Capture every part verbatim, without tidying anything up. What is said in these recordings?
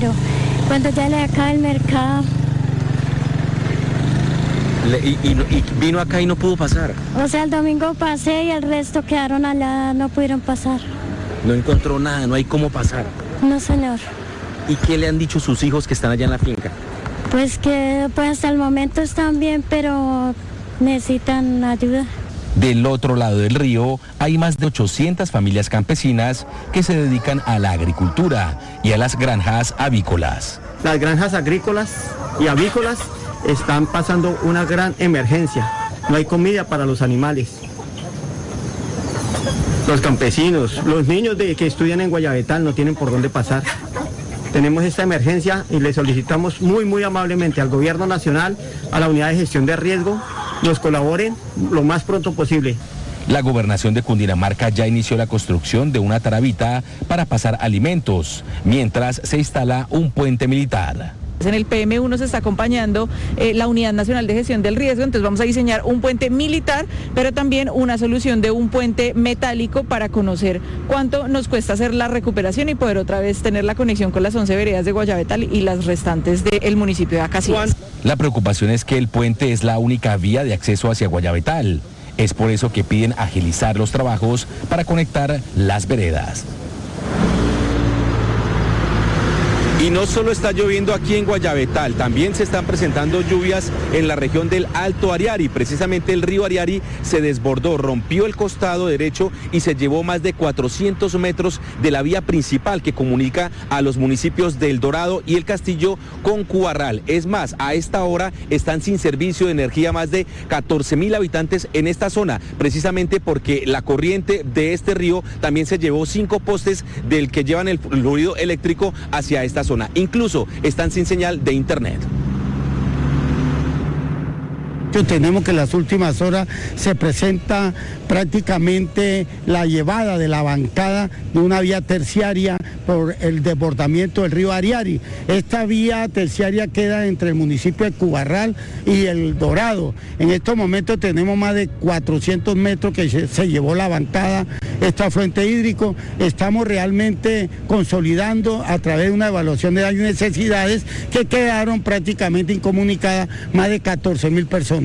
pero cuando ya le acaba el mercado... Le, y, y, y vino acá y no pudo pasar. O sea, el domingo pasé y el resto quedaron allá, no pudieron pasar. No encontró nada, no hay cómo pasar. No, señor. ¿Y qué le han dicho sus hijos que están allá en la finca? Pues que pues hasta el momento están bien, pero necesitan ayuda. Del otro lado del río hay más de ochocientas familias campesinas que se dedican a la agricultura y a las granjas avícolas. Las granjas agrícolas y avícolas están pasando una gran emergencia. No hay comida para los animales. Los campesinos, los niños de, que estudian en Guayabetal no tienen por dónde pasar. Tenemos esta emergencia y le solicitamos muy, muy amablemente al Gobierno Nacional, a la Unidad de Gestión de Riesgo, nos colaboren lo más pronto posible. La gobernación de Cundinamarca ya inició la construcción de una taravita para pasar alimentos, mientras se instala un puente militar. En el P M uno se está acompañando eh, la Unidad Nacional de Gestión del Riesgo, entonces vamos a diseñar un puente militar, pero también una solución de un puente metálico para conocer cuánto nos cuesta hacer la recuperación y poder otra vez tener la conexión con las once veredas de Guayabetal y las restantes del municipio de Acacías. La preocupación es que el puente es la única vía de acceso hacia Guayabetal. Es por eso que piden agilizar los trabajos para conectar las veredas. Y no solo está lloviendo aquí en Guayabetal, también se están presentando lluvias en la región del Alto Ariari. Precisamente el río Ariari se desbordó, rompió el costado derecho y se llevó más de cuatrocientos metros de la vía principal que comunica a los municipios de El Dorado y El Castillo con Cubarral. Es más, a esta hora están sin servicio de energía más de catorce mil habitantes en esta zona, precisamente porque la corriente de este río también se llevó cinco postes del que llevan el fluido eléctrico hacia esta zona. Incluso están sin señal de internet. Tenemos que en las últimas horas se presenta prácticamente la llevada de la bancada de una vía terciaria por el desbordamiento del río Ariari. Esta vía terciaria queda entre el municipio de Cubarral y El Dorado. En estos momentos tenemos más de cuatrocientos metros que se, se llevó la bancada, este afluente hídrico. Estamos realmente consolidando a través de una evaluación de daños y necesidades que quedaron prácticamente incomunicadas más de catorce mil personas.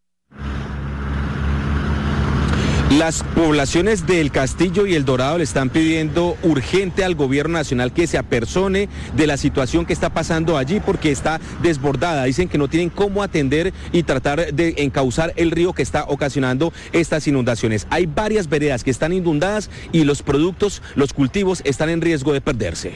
Las poblaciones del Castillo y El Dorado le están pidiendo urgente al gobierno nacional que se apersone de la situación que está pasando allí porque está desbordada. Dicen que no tienen cómo atender y tratar de encauzar el río que está ocasionando estas inundaciones. Hay varias veredas que están inundadas y los productos, los cultivos están en riesgo de perderse.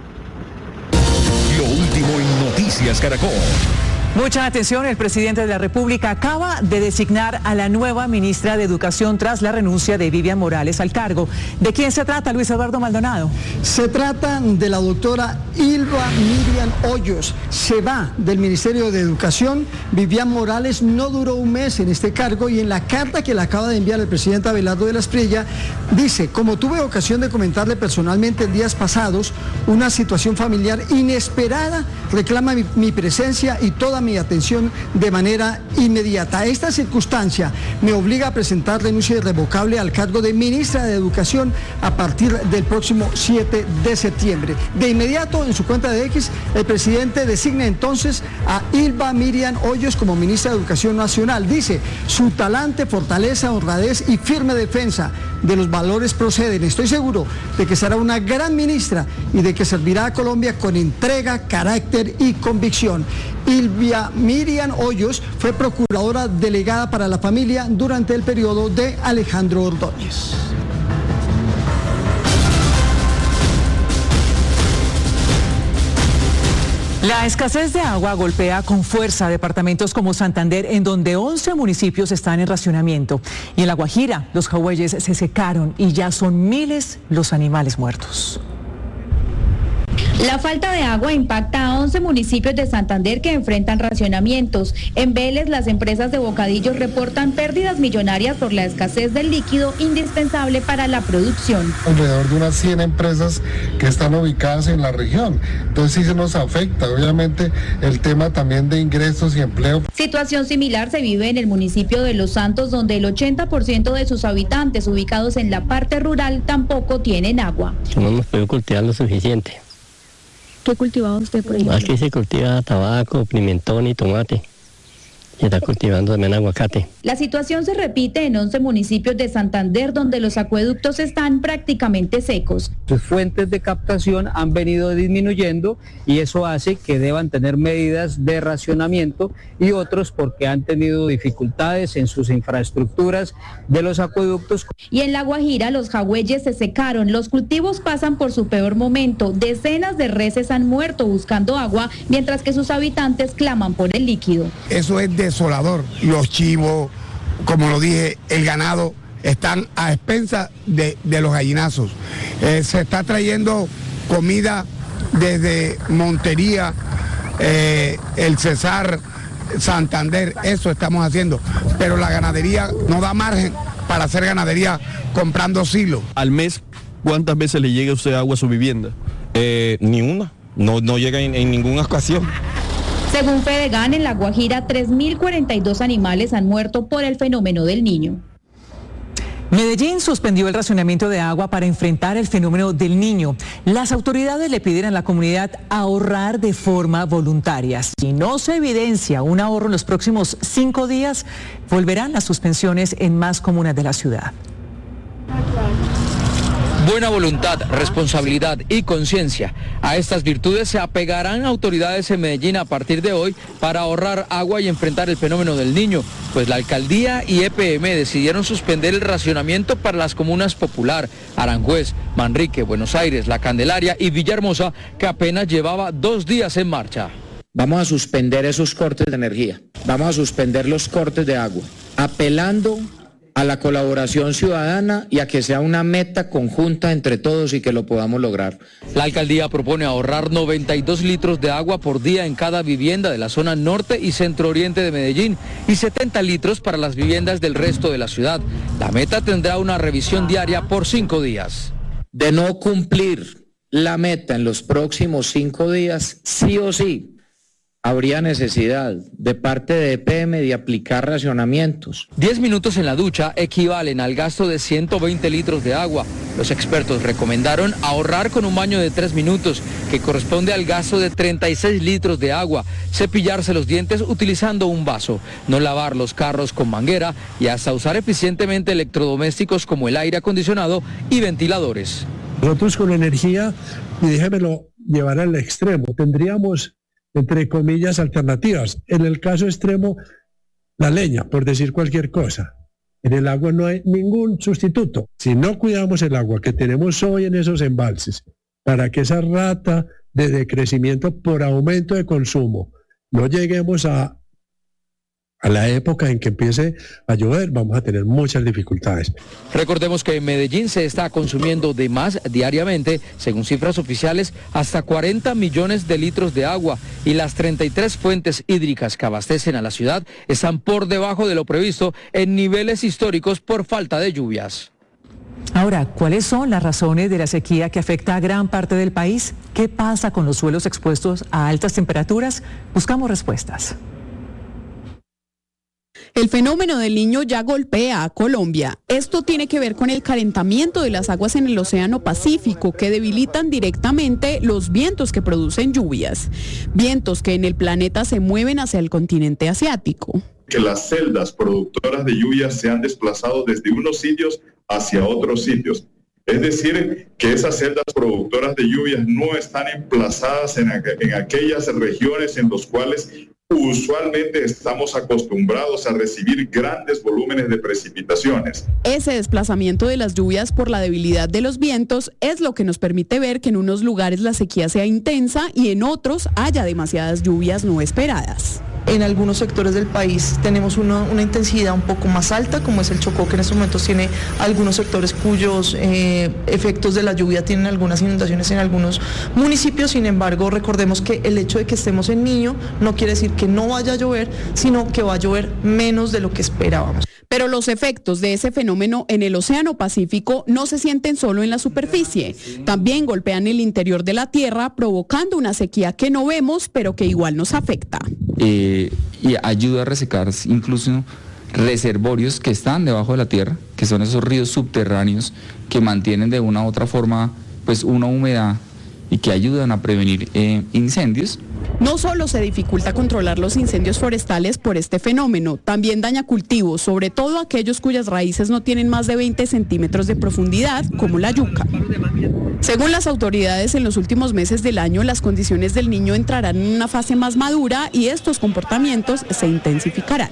Lo último en Noticias Caracol. Mucha atención, el presidente de la República acaba de designar a la nueva ministra de Educación tras la renuncia de Vivian Morales al cargo. ¿De quién se trata, Luis Eduardo Maldonado? Se trata de la doctora Ilva Miriam Hoyos. Se va del Ministerio de Educación. Vivian Morales no duró un mes en este cargo y en la carta que le acaba de enviar el presidente Abelardo de la Espriella dice: como tuve ocasión de comentarle personalmente en días pasados, una situación familiar inesperada reclama mi, mi presencia y toda mi atención de manera inmediata. Esta circunstancia me obliga a presentar renuncia irrevocable al cargo de ministra de Educación a partir del próximo siete de septiembre. De inmediato, en su cuenta de X, el presidente designa entonces a Ilva Miriam Hoyos como ministra de Educación Nacional. Dice: su talante, fortaleza, honradez y firme defensa de los valores proceden. Estoy seguro de que será una gran ministra y de que servirá a Colombia con entrega, carácter y convicción. Ilva Miriam Hoyos fue procuradora delegada para la familia durante el periodo de Alejandro Ordóñez. La escasez de agua golpea con fuerza a departamentos como Santander, en donde once municipios están en racionamiento. Y en La Guajira, los jagüeyes se secaron y ya son miles los animales muertos. La falta de agua impacta a once municipios de Santander que enfrentan racionamientos. En Vélez, las empresas de bocadillos reportan pérdidas millonarias por la escasez del líquido indispensable para la producción. Alrededor de unas cien empresas que están ubicadas en la región. Entonces sí se nos afecta, obviamente, el tema también de ingresos y empleo. Situación similar se vive en el municipio de Los Santos, donde el ochenta por ciento de sus habitantes ubicados en la parte rural tampoco tienen agua. No hemos podido cultivar lo suficiente. ¿Qué cultivaba usted por ejemplo? Aquí se cultiva tabaco, pimentón y tomate. Y está cultivando también aguacate. La situación se repite en once municipios de Santander, donde los acueductos están prácticamente secos. Sus fuentes de captación han venido disminuyendo y eso hace que deban tener medidas de racionamiento, y otros porque han tenido dificultades en sus infraestructuras de los acueductos. Y en La Guajira los jagüeyes se secaron, los cultivos pasan por su peor momento, decenas de reses han muerto buscando agua, mientras que sus habitantes claman por el líquido. Eso es desolador. Los chivos, como lo dije, el ganado están a expensas de, de los gallinazos. Eh, se está trayendo comida desde Montería, eh, el Cesar, Santander, eso estamos haciendo, pero la ganadería no da margen para hacer ganadería comprando silos. Al mes, ¿cuántas veces le llega a usted agua a su vivienda? Eh, ni una, no, no llega en, en ninguna ocasión. Según Fedegan, en La Guajira, tres mil cuarenta y dos animales han muerto por el fenómeno del Niño. Medellín suspendió el racionamiento de agua para enfrentar el fenómeno del Niño. Las autoridades le piden a la comunidad ahorrar de forma voluntaria. Si no se evidencia un ahorro en los próximos cinco días, volverán las suspensiones en más comunas de la ciudad. Buena voluntad, responsabilidad y conciencia. A estas virtudes se apegarán autoridades en Medellín a partir de hoy para ahorrar agua y enfrentar el fenómeno del Niño, pues la alcaldía y E P M decidieron suspender el racionamiento para las comunas Popular, Aranjuez, Manrique, Buenos Aires, La Candelaria y Villahermosa, que apenas llevaba dos días en marcha. Vamos a suspender esos cortes de energía, vamos a suspender los cortes de agua, apelando a la colaboración ciudadana y a que sea una meta conjunta entre todos y que lo podamos lograr. La alcaldía propone ahorrar noventa y dos litros de agua por día en cada vivienda de la zona norte y centro oriente de Medellín y setenta litros para las viviendas del resto de la ciudad. La meta tendrá una revisión diaria por cinco días. De no cumplir la meta en los próximos cinco días, sí o sí, habría necesidad de parte de E P M de aplicar racionamientos. diez minutos en la ducha equivalen al gasto de ciento veinte litros de agua. Los expertos recomendaron ahorrar con un baño de tres minutos, que corresponde al gasto de treinta y seis litros de agua, cepillarse los dientes utilizando un vaso, no lavar los carros con manguera y hasta usar eficientemente electrodomésticos como el aire acondicionado y ventiladores. Nosotros con energía, y déjemelo llevar al extremo, tendríamos entre comillas alternativas. En el caso extremo, la leña, por decir cualquier cosa. En el agua no hay ningún sustituto. Si no cuidamos el agua que tenemos hoy en esos embalses, para que esa rata de decrecimiento por aumento de consumo no lleguemos a a la época en que empiece a llover, vamos a tener muchas dificultades. Recordemos que en Medellín se está consumiendo de más diariamente, según cifras oficiales, hasta cuarenta millones de litros de agua, y las treinta y tres fuentes hídricas que abastecen a la ciudad están por debajo de lo previsto en niveles históricos por falta de lluvias. Ahora, ¿cuáles son las razones de la sequía que afecta a gran parte del país? ¿Qué pasa con los suelos expuestos a altas temperaturas? Buscamos respuestas. El fenómeno del Niño ya golpea a Colombia. Esto tiene que ver con el calentamiento de las aguas en el Océano Pacífico, que debilitan directamente los vientos que producen lluvias. Vientos que en el planeta se mueven hacia el continente asiático. Que las celdas productoras de lluvias se han desplazado desde unos sitios hacia otros sitios. Es decir, que esas celdas productoras de lluvias no están emplazadas en, en aquellas regiones en las cuales usualmente estamos acostumbrados a recibir grandes volúmenes de precipitaciones. Ese desplazamiento de las lluvias por la debilidad de los vientos es lo que nos permite ver que en unos lugares la sequía sea intensa y en otros haya demasiadas lluvias no esperadas. En algunos sectores del país tenemos una, una intensidad un poco más alta, como es el Chocó, que en estos momentos tiene algunos sectores cuyos eh, efectos de la lluvia tienen algunas inundaciones en algunos municipios. Sin embargo, recordemos que el hecho de que estemos en Niño no quiere decir que no vaya a llover, sino que va a llover menos de lo que esperábamos. Pero los efectos de ese fenómeno en el Océano Pacífico no se sienten solo en la superficie, también golpean el interior de la Tierra, provocando una sequía que no vemos, pero que igual nos afecta. Eh, y ayuda a resecar incluso reservorios que están debajo de la tierra, que son esos ríos subterráneos que mantienen de una u otra forma pues una humedad y que ayudan a prevenir eh, incendios. No solo se dificulta controlar los incendios forestales por este fenómeno, también daña cultivos, sobre todo aquellos cuyas raíces no tienen más de veinte centímetros de profundidad, como la yuca. Según las autoridades, en los últimos meses del año las condiciones del Niño entrarán en una fase más madura y estos comportamientos se intensificarán.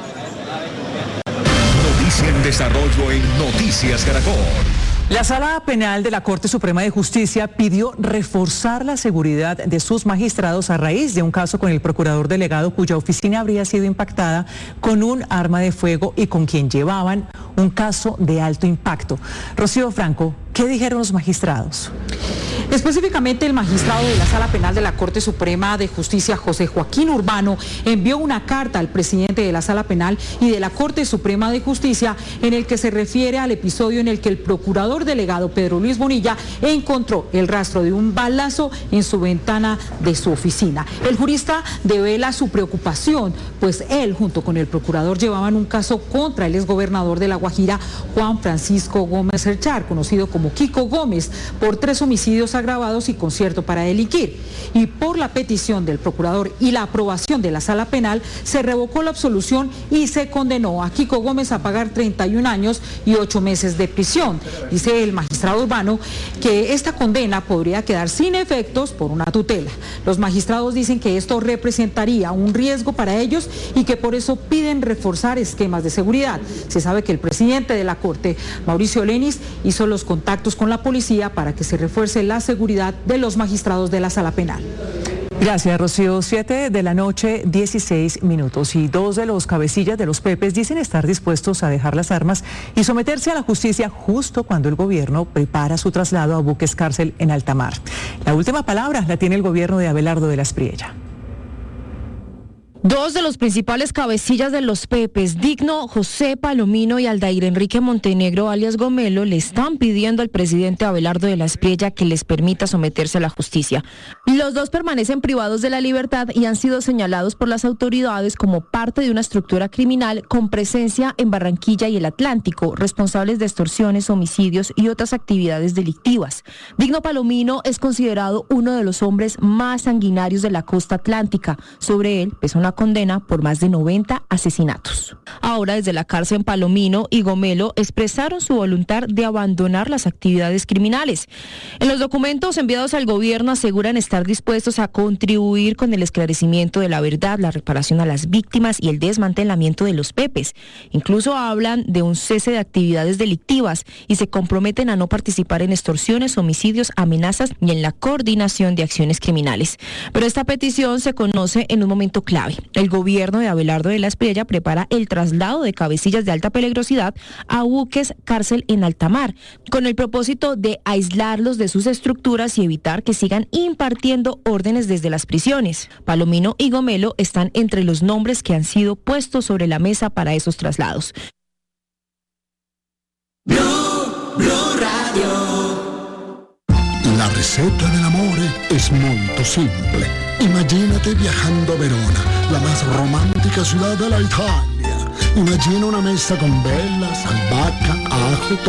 Noticia en desarrollo en Noticias Caracol. La Sala Penal de la Corte Suprema de Justicia pidió reforzar la seguridad de sus magistrados a raíz de un caso con el procurador delegado cuya oficina habría sido impactada con un arma de fuego y con quien llevaban un caso de alto impacto. Rocío Franco, ¿qué dijeron los magistrados? Específicamente, el magistrado de la Sala Penal de la Corte Suprema de Justicia, José Joaquín Urbano, envió una carta al presidente de la Sala Penal y de la Corte Suprema de Justicia en el que se refiere al episodio en el que el procurador delegado Pedro Luis Bonilla encontró el rastro de un balazo en su ventana de su oficina. El jurista devela su preocupación, pues él junto con el procurador llevaban un caso contra el exgobernador de La Guajira, Juan Francisco Gómez Herchar, conocido como Kiko Gómez, por tres homicidios agravados y concierto para delinquir. Y por la petición del procurador y la aprobación de la Sala Penal, se revocó la absolución y se condenó a Kiko Gómez a pagar treinta y un años y ocho meses de prisión. Dice el magistrado Urbano que esta condena podría quedar sin efectos por una tutela. Los magistrados dicen que esto representaría un riesgo para ellos y que por eso piden reforzar esquemas de seguridad. Se sabe que el presidente de la Corte, Mauricio Lenis, hizo los contactos con la policía para que se refuerce la seguridad de los magistrados de la Sala Penal. Gracias, Rocío. Siete de la noche, dieciséis minutos. Y dos de los cabecillas de los Pepes dicen estar dispuestos a dejar las armas y someterse a la justicia justo cuando el gobierno prepara su traslado a buques cárcel en alta mar. La última palabra la tiene el gobierno de Abelardo de la Espriella. Dos de los principales cabecillas de los Pepes, Digno José Palomino y Aldair Enrique Montenegro, alias Gomelo, le están pidiendo al presidente Abelardo de la Espriella que les permita someterse a la justicia. Los dos permanecen privados de la libertad y han sido señalados por las autoridades como parte de una estructura criminal con presencia en Barranquilla y el Atlántico, responsables de extorsiones, homicidios y otras actividades delictivas. Digno Palomino es considerado uno de los hombres más sanguinarios de la costa atlántica. Sobre él pesa una condena por más de noventa asesinatos. Ahora, desde la cárcel, Palomino y Gomelo expresaron su voluntad de abandonar las actividades criminales. En los documentos enviados al gobierno aseguran estar dispuestos a contribuir con el esclarecimiento de la verdad, la reparación a las víctimas y el desmantelamiento de los Pepes. Incluso hablan de un cese de actividades delictivas y se comprometen a no participar en extorsiones, homicidios, amenazas ni en la coordinación de acciones criminales. Pero esta petición se conoce en un momento clave. El gobierno de Abelardo de la Espriella prepara el traslado de cabecillas de alta peligrosidad a buques cárcel en alta mar, con el propósito de aislarlos de sus estructuras y evitar que sigan impartiendo órdenes desde las prisiones. Palomino y Gomelo están entre los nombres que han sido puestos sobre la mesa para esos traslados. Blue, Blue Radio. La receta del amor es muy simple. Imagínate viajando a Verona, la más romántica ciudad de la Italia. Imagina una mesa con velas, albahaca, ajo,